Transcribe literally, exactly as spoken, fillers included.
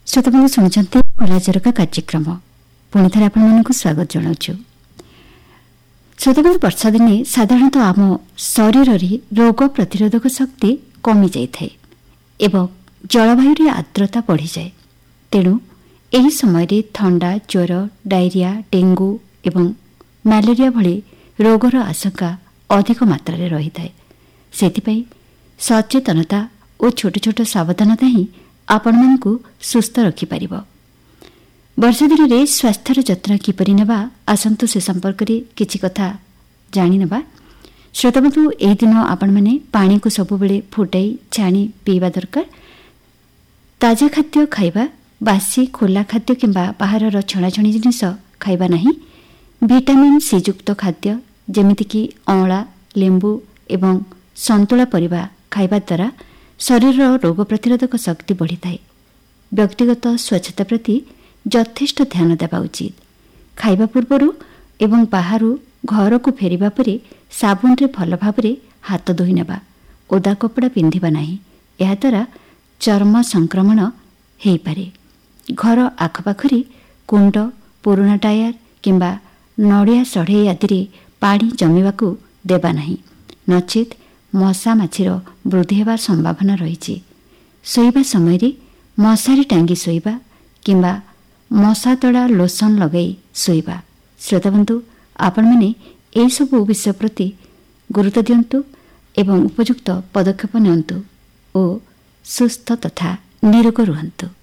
श्रोताबंधु शुणुଛନ୍ତି ଖୋଲାଝରକା କାର୍ଯ୍ୟକ୍ରମ ପୁଣି ଥରେ ଆପଣମାନଙ୍କୁ ସ୍ୱାଗତ ଜଣାଉଛୁ। ଶ୍ରୋତାବନ୍ଧୁ, ବର୍ଷା ଦିନେ ସାଧାରଣତଃ ଆମ ଶରୀରରେ ରୋଗ ପ୍ରତିରୋଧକ ଶକ୍ତି କମିଯାଇଥାଏ ଏବଂ ଜଳବାୟୁରେ ଆର୍ଦ୍ରତା ବଢ଼ିଯାଏ। ତେଣୁ ଏହି ସମୟରେ ଥଣ୍ଡା, ଜ୍ୱର, ଡାଇରିଆ, ଡେଙ୍ଗୁ ଏବଂ ମ୍ୟାଲେରିଆ ଭଳି ରୋଗର ଆଶଙ୍କା ଅଧିକ ମାତ୍ରାରେ ରହିଥାଏ। ସେଥିପାଇଁ ସଚେତନତା ଓ ଛୋଟ ଛୋଟ ସାବଧାନତା ହିଁ ଆପଣମାନଙ୍କୁ ସୁସ୍ଥ ରଖିପାରିବ। ବର୍ଷା ଦିନରେ ସ୍ୱାସ୍ଥ୍ୟର ଯତ୍ନ କିପରି ନେବା, ଆସନ୍ତୁ ସେ ସମ୍ପର୍କରେ କିଛି କଥା ଜାଣିନେବା। ଶ୍ରୋତାବନ୍ଧୁ, ଏହି ଦିନ ଆପଣମାନେ ପାଣିକୁ ସବୁବେଳେ ଫୁଟାଇ ଛାଣି ପିଇବା ଦରକାର। ତାଜା ଖାଦ୍ୟ ଖାଇବା, ବାସି ଖୋଲା ଖାଦ୍ୟ କିମ୍ବା ବାହାରର ଛଣାଛଣି ଜିନିଷ ଖାଇବା ନାହିଁ। ଭିଟାମିନ୍ ସି ଯୁକ୍ତ ଖାଦ୍ୟ ଯେମିତିକି ଅଁଳା, ଲେମ୍ବୁ ଏବଂ ସନ୍ତୁଳା ପରିବା ଖାଇବା ଦ୍ୱାରା ଶରୀରର ରୋଗ ପ୍ରତିରୋଧକ ଶକ୍ତି ବଢ଼ିଥାଏ। ବ୍ୟକ୍ତିଗତ ସ୍ୱଚ୍ଛତା ପ୍ରତି ଯଥେଷ୍ଟ ଧ୍ୟାନ ଦେବା ଉଚିତ। ଖାଇବା ପୂର୍ବରୁ ଏବଂ ବାହାରୁ ଘରକୁ ଫେରିବା ପରେ ସାବୁନରେ ଭଲ ଭାବରେ ହାତ ଧୋଇ ନେବା। ଓଦା କପଡ଼ା ପିନ୍ଧିବା ନାହିଁ, ଏହାଦ୍ୱାରା ଚର୍ମ ସଂକ୍ରମଣ ହୋଇପାରେ। ଘର ଆଖପାଖରେ କୁଣ୍ଡ, ପୁରୁଣା ଟାୟାର କିମ୍ବା ନଡ଼ିଆ ସଢ଼େଇ ଆଦିରେ ପାଣି ଜମିବାକୁ ଦେବା ନାହିଁ, ନଚେତ୍ ମଶା ମାଛିର ବୃଦ୍ଧି ହେବାର ସମ୍ଭାବନା ରହିଛି। ଶୋଇବା ସମୟରେ ମଶାରୀ ଟାଙ୍ଗି ଶୋଇବା କିମ୍ବା ମଶାତଡ଼ା ଲୋସନ ଲଗାଇ ଶୋଇବା। ଶ୍ରୋତାବନ୍ଧୁ, ଆପଣମାନେ ଏହିସବୁ ବିଷୟ ପ୍ରତି ଗୁରୁତ୍ୱ ଦିଅନ୍ତୁ ଏବଂ ଉପଯୁକ୍ତ ପଦକ୍ଷେପ ନିଅନ୍ତୁ ଓ ସୁସ୍ଥ ତଥା ନିରୋଗ ରୁହନ୍ତୁ।